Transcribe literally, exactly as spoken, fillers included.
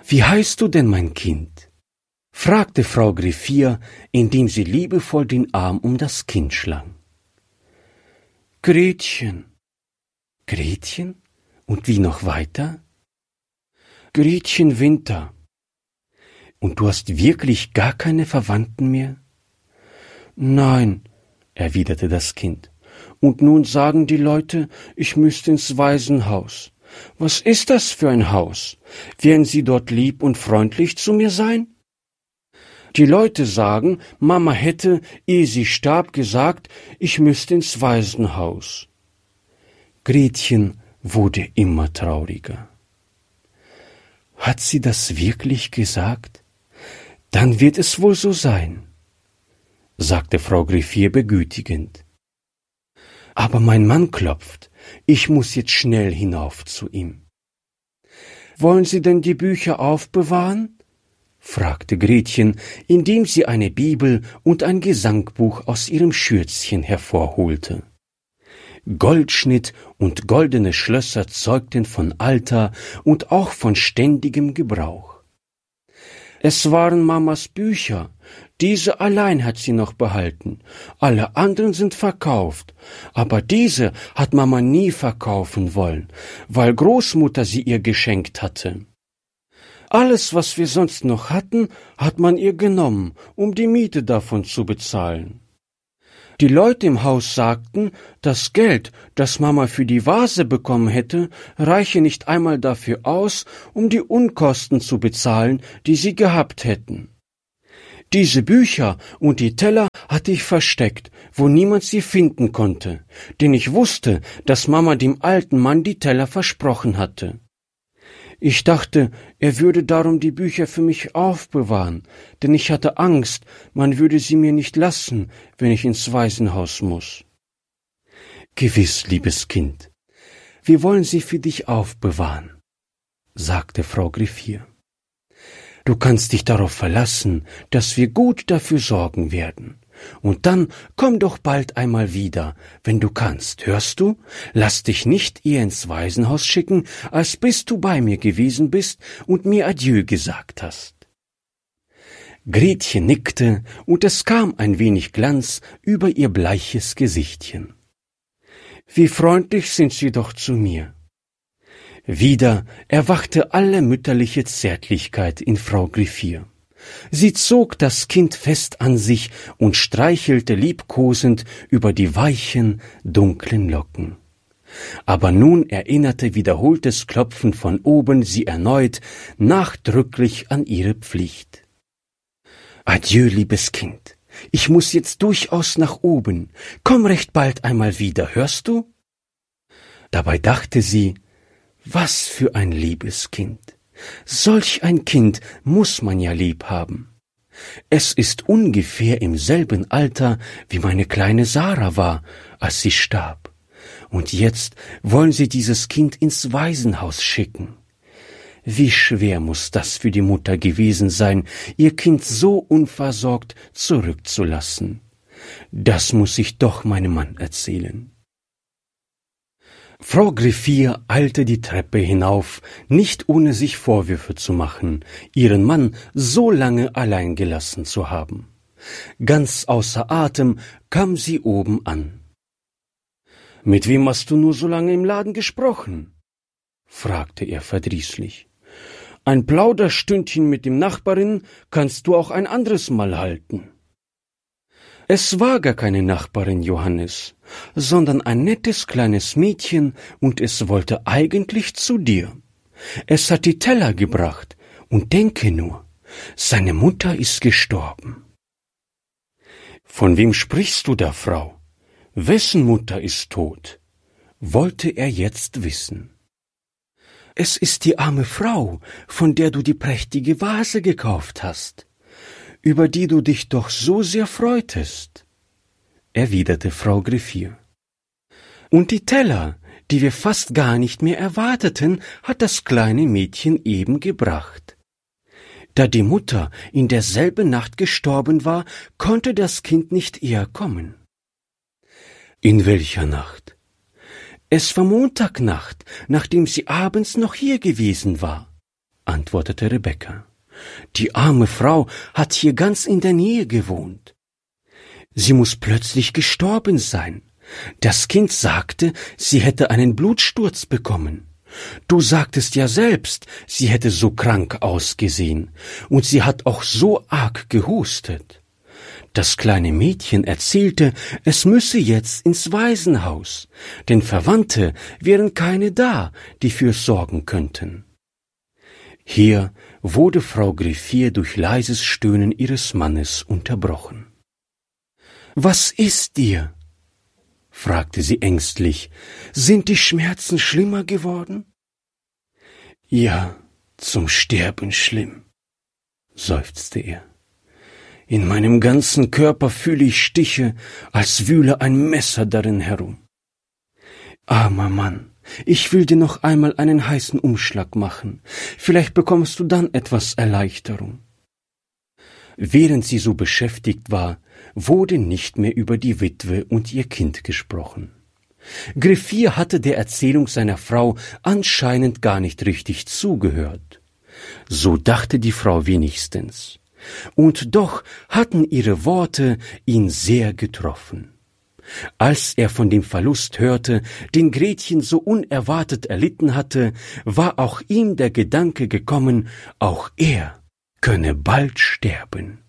»Wie heißt du denn, mein Kind?« fragte Frau Griffier, indem sie liebevoll den Arm um das Kind schlang. »Gretchen.« »Gretchen? Und wie noch weiter?« »Gretchen Winter.« »Und du hast wirklich gar keine Verwandten mehr?« »Nein«, erwiderte das Kind. »Und nun sagen die Leute, ich müsste ins Waisenhaus. Was ist das für ein Haus? Werden Sie dort lieb und freundlich zu mir sein?« »Die Leute sagen, Mama hätte, ehe sie starb, gesagt, ich müsste ins Waisenhaus.« Gretchen wurde immer trauriger. »Hat sie das wirklich gesagt? Dann wird es wohl so sein«, sagte Frau Griffier begütigend. »Aber mein Mann klopft. Ich muss jetzt schnell hinauf zu ihm.« »Wollen Sie denn die Bücher aufbewahren?« fragte Gretchen, indem sie eine Bibel und ein Gesangbuch aus ihrem Schürzchen hervorholte. Goldschnitt und goldene Schlösser zeugten von Alter und auch von ständigem Gebrauch. »Es waren Mamas Bücher, diese allein hat sie noch behalten, alle anderen sind verkauft, aber diese hat Mama nie verkaufen wollen, weil Großmutter sie ihr geschenkt hatte. Alles, was wir sonst noch hatten, hat man ihr genommen, um die Miete davon zu bezahlen. Die Leute im Haus sagten, das Geld, das Mama für die Vase bekommen hätte, reiche nicht einmal dafür aus, um die Unkosten zu bezahlen, die sie gehabt hätten. Diese Bücher und die Teller hatte ich versteckt, wo niemand sie finden konnte, denn ich wusste, dass Mama dem alten Mann die Teller versprochen hatte. Ich dachte, er würde darum die Bücher für mich aufbewahren, denn ich hatte Angst, man würde sie mir nicht lassen, wenn ich ins Waisenhaus muss.« »Gewiss, liebes Kind, wir wollen sie für dich aufbewahren«, sagte Frau Griffier. »Du kannst dich darauf verlassen, dass wir gut dafür sorgen werden. Und dann komm doch bald einmal wieder, wenn du kannst, hörst du? Lass dich nicht eher ins Waisenhaus schicken, als bis du bei mir gewesen bist und mir Adieu gesagt hast.« Gretchen nickte, und es kam ein wenig Glanz über ihr bleiches Gesichtchen. »Wie freundlich sind Sie doch zu mir.« Wieder erwachte alle mütterliche Zärtlichkeit in Frau Griffier. Sie zog das Kind fest an sich und streichelte liebkosend über die weichen, dunklen Locken. Aber nun erinnerte wiederholtes Klopfen von oben sie erneut nachdrücklich an ihre Pflicht. »Adieu, liebes Kind, ich muß jetzt durchaus nach oben. Komm recht bald einmal wieder, hörst du?« Dabei dachte sie, was für ein liebes Kind. Solch ein Kind muß man ja lieb haben. Es ist ungefähr im selben Alter, wie meine kleine Sarah war, als sie starb. Und jetzt wollen sie dieses Kind ins Waisenhaus schicken. Wie schwer muß das für die Mutter gewesen sein, ihr Kind so unversorgt zurückzulassen. Das muß ich doch meinem Mann erzählen.« Frau Griffier eilte die Treppe hinauf, nicht ohne sich Vorwürfe zu machen, ihren Mann so lange allein gelassen zu haben. Ganz außer Atem kam sie oben an. »Mit wem hast du nur so lange im Laden gesprochen?« fragte er verdrießlich. »Ein Plauderstündchen mit dem Nachbarin kannst du auch ein anderes Mal halten.« »Es war gar keine Nachbarin, Johannes, sondern ein nettes kleines Mädchen, und es wollte eigentlich zu dir. Es hat die Teller gebracht, und denke nur, seine Mutter ist gestorben.« »Von wem sprichst du da, Frau? Wessen Mutter ist tot?« wollte er jetzt wissen. »Es ist die arme Frau, von der du die prächtige Vase gekauft hast, über die du dich doch so sehr freutest«, erwiderte Frau Griffier. »Und die Teller, die wir fast gar nicht mehr erwarteten, hat das kleine Mädchen eben gebracht. Da die Mutter in derselben Nacht gestorben war, konnte das Kind nicht eher kommen.« »In welcher Nacht?« »Es war Montagnacht, nachdem sie abends noch hier gewesen war.« antwortete Rebekka. Die arme Frau hat hier ganz in der Nähe gewohnt. Sie muss plötzlich gestorben sein. Das Kind sagte, sie hätte einen Blutsturz bekommen. Du sagtest ja selbst, sie hätte so krank ausgesehen, und sie hat auch so arg gehustet. Das kleine Mädchen erzählte, es müsse jetzt ins Waisenhaus, denn Verwandte wären keine da, die für's sorgen könnten. Hier wurde Frau Griffier durch leises Stöhnen ihres Mannes unterbrochen. »Was ist dir?« fragte sie ängstlich. »Sind die Schmerzen schlimmer geworden?« »Ja, zum Sterben schlimm«, seufzte er. »In meinem ganzen Körper fühle ich Stiche, als wühle ein Messer darin herum. Armer Mann, ich will dir noch einmal einen heißen Umschlag machen. Vielleicht bekommst du dann etwas Erleichterung.« Während sie so beschäftigt war, wurde nicht mehr über die Witwe und ihr Kind gesprochen. Griffier hatte der Erzählung seiner Frau anscheinend gar nicht richtig zugehört. So dachte die Frau wenigstens. Und doch hatten ihre Worte ihn sehr getroffen. Als er von dem Verlust hörte, den Gretchen so unerwartet erlitten hatte, war auch ihm der Gedanke gekommen, auch er könne bald sterben.